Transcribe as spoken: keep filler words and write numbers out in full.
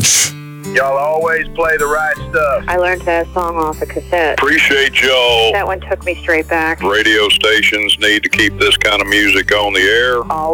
Y'all always play the right stuff. I learned that song off a cassette. Appreciate y'all. That one took me straight back. Radio stations need to keep this kind of music on the air. All